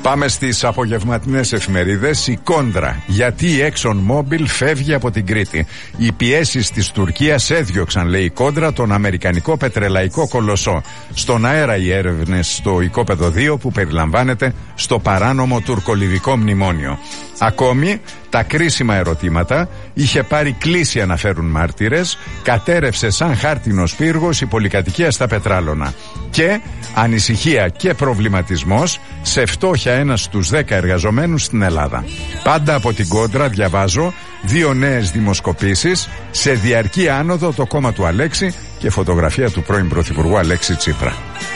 Πάμε στις απογευματινές εφημερίδες. Η κόντρα. Γιατί η ExxonMobil φεύγει από την Κρήτη. Οι πιέσεις της Τουρκίας έδιωξαν, λέει η κόντρα, τον αμερικανικό πετρελαϊκό κολοσσό. Στον αέρα οι έρευνες στο οικόπεδο 2 που περιλαμβάνεται στο παράνομο τουρκολιβικό μνημόνιο. Ακόμη, τα κρίσιμα ερωτήματα. Είχε πάρει κλίση, αναφέρουν μάρτυρες. Κατέρευσε σαν χάρτινος πύργος η πολυκατοικία στα Πετράλωνα. Και ανησυχία και προβληματισμός σε φτώχεια ένας στους 10 εργαζομένους στην Ελλάδα. Πάντα από την κόντρα διαβάζω 2 νέες δημοσκοπήσεις. Σε διαρκή άνοδο το κόμμα του Αλέξη και φωτογραφία του πρώην Πρωθυπουργού Αλέξη Τσίπρα.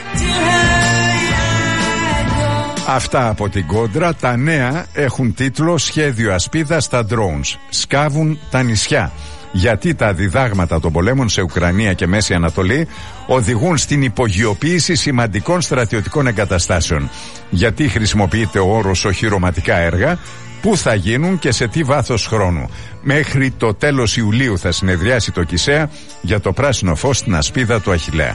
Αυτά από την κόντρα. Τα νέα έχουν τίτλο «Σχέδιο ασπίδα στα drones. Σκάβουν τα νησιά». Γιατί τα διδάγματα των πολέμων σε Ουκρανία και Μέση Ανατολή οδηγούν στην υπογειοποίηση σημαντικών στρατιωτικών εγκαταστάσεων. Γιατί χρησιμοποιείται ο όρος οχυρωματικά έργα, πού θα γίνουν και σε τι βάθος χρόνου. Μέχρι το τέλος Ιουλίου θα συνεδριάσει το ΚΙΣΕΑ για το πράσινο φως στην ασπίδα του Αχιλλέα.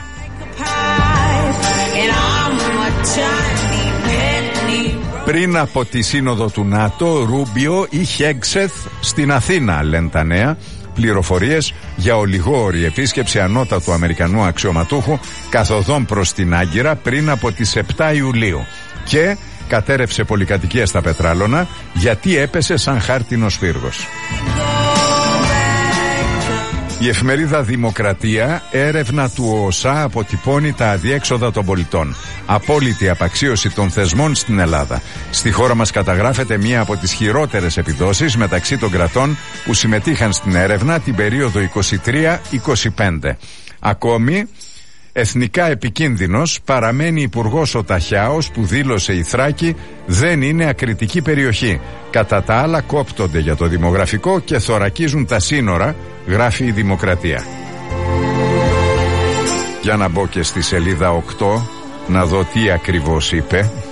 Πριν από τη σύνοδο του ΝΑΤΟ, Ρούμπιο ή Χέγκσεθ στην Αθήνα, λένε τα νέα. Πληροφορίες για ολιγόωρη επίσκεψη ανώτατου Αμερικανού αξιωματούχου καθοδόν προς την Άγκυρα πριν από τις 7 Ιουλίου. Και κατέρευσε πολυκατοικία στα Πετράλωνα γιατί έπεσε σαν χάρτινος πύργος. Η εφημερίδα Δημοκρατία, έρευνα του ΟΟΣΑ αποτυπώνει τα αδιέξοδα των πολιτών. Απόλυτη απαξίωση των θεσμών στην Ελλάδα. Στη χώρα μας καταγράφεται μία από τις χειρότερες επιδόσεις μεταξύ των κρατών που συμμετείχαν στην έρευνα την περίοδο 23-25. Ακόμη, εθνικά επικίνδυνος παραμένει υπουργός ο Ταχιάος που δήλωσε η Θράκη δεν είναι ακριτική περιοχή. Κατά τα άλλα κόπτονται για το δημογραφικό και θωρακίζουν τα σύνορα, γράφει η Δημοκρατία. Για να μπω και στη σελίδα 8 να δω τι ακριβώς είπε.